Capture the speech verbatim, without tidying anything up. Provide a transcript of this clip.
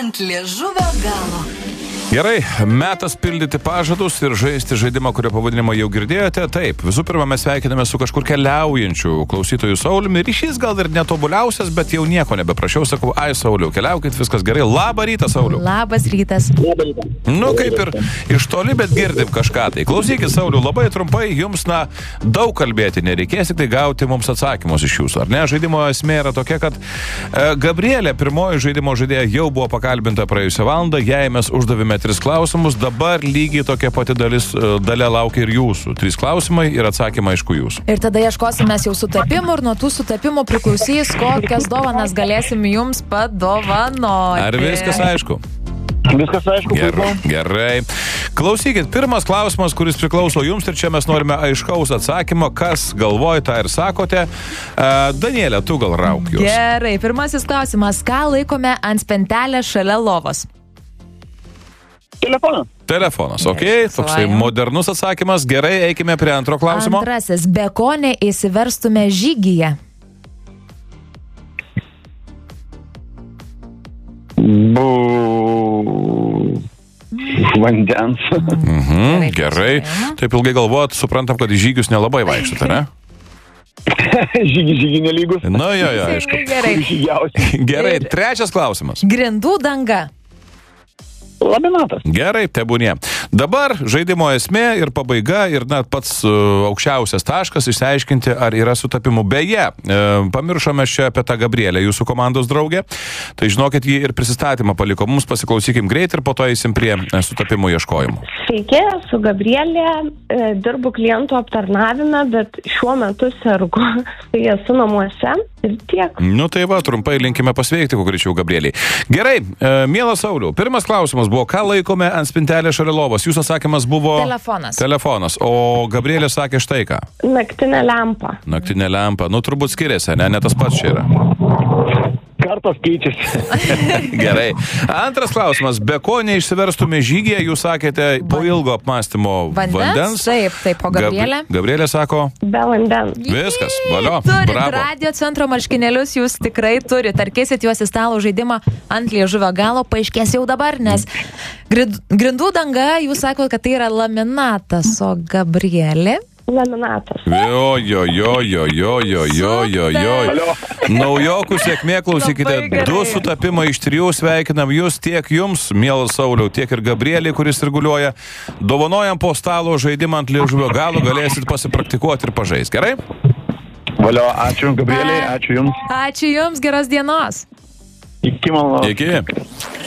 ant liežuvio galo. Gerai, metas pildyti pažadus ir žaisti žaidimą, kurio pavadinimą jau girdėjote. Taip, visų pirma, mes sveikiname su kažkur keliaujančiu klausytojų Sauliumi. Ryšys gal ir netobuliausias, bet jau nieko nebeprašiau. Sakau, ai Sauliau, keliaukit, viskas gerai. Labą rytą, Sauliau. Labas rytas. Nu, kaip ir iš toli, bet girdim kažką. Tai klausykit, Sauliau, labai trumpai, jums, na, daug kalbėti nereikės, tik tai gauti mums atsakymus iš jūsų. Ar ne? Žaidimo esmė yra tokia, kad e, Gabrielė, pirmoji žaidimo žaidėja, jau buvo pakalbinta praėjusią valandą. Jei mes uždavėme tris klausimus, dabar lygiai tokia pati dalis, dalia laukia ir jūsų. Trys klausimai ir atsakymai, aišku, jūsų. Ir tada ieškosime jau sutapimų ir nuo tų sutapimų priklausys, kokias dovanas galėsim jums padovanoti. Ar viskas aišku? Viskas aišku. Gerai, gerai. Klausykit, pirmas klausimas, kuris priklauso jums ir čia mes norime aiškaus atsakymo, kas galvoja, tą ir sakote. Uh, Danielė, tu gal rauk jūs. Gerai, pirmasis klausimas. Ką laikome ant spintelės šalia lovos? Telefonas. Telefonas, okei, okay, toksai modernus atsakymas. Gerai, eikime prie antro klausimo. Antrasis, be ko neįsiverstume žygyje? Bu... Vandens. Mhm, gerai. Taip ilgai galvojat, suprantam, kad į žygius nelabai vaikštate, ne? Žygi, žygi nelygus. Na, jo, jo, aišku. Gerai. Gerai, trečias klausimas. Grindų danga. Laminatas. Gerai, tebūnie. Dabar žaidimo esmė ir pabaiga ir net pats uh, aukščiausias taškas išsiaiškinti, ar yra sutapimų. Beje, uh, pamiršome čia apie tą Gabrielę, jūsų komandos draugę. Tai žinokit, jį ir prisistatymą paliko. Mums pasiklausykim greit ir po to eisim prie uh, sutapimų ieškojimų. Sveiki, esu Gabrielė, e, dirbu klientų aptarnavime, bet šiuo metu sergu, tai esu namuose ir tiek. Nu tai va, trumpai linkime pasveikti, kuo greičiau Gabrieliai. Gerai, e, mielas Sauliau, pirmas klausimas buvo, ką laikome ant spintelės šalia lovos? Jūsų atsakymas buvo... Telefonas. Telefonas. O Gabrielė sakė štai ką? Naktinė lempa. Naktinė lempa. Nu, turbūt skiriasi, ne? Ne tas pats čia yra. Kartos keičiasi. Gerai. Antras klausimas. Be ko neišsiverstume žygyje, jūs sakėte po ilgo apmąstymo vandens. vandens. Taip, taip, o Gabrielė? Gab- Gabrielė sako... Be vandens. Viskas, valio. Turit Bravo. radio centro marškinėlius, jūs tikrai turit. Ar keisit juos į stalo žaidimą ant liežuvio galo, paaiškės jau dabar, nes grid- grindų danga, jūs sakote, kad tai yra laminatas, o Gabrielė? Laminatas. Jo, jo, jo, jo, jo, jo, jo, jo, jo. Naujokų sėkmė, klausykite. Labai gerai. Du sutapimai iš trijų, sveikinam jūs, tiek jums, mielas Sauliau, tiek ir Gabrielį, kuris reguliuoja. Dovanojam po stalo žaidimą ant liežuvio galo, galėsit pasipraktikuoti ir pažaisti. Gerai? Valio, ačiū Gabrieliai, ačiū Jums. Ačiū Jums, geros dienos. Iki malonaus. Iki.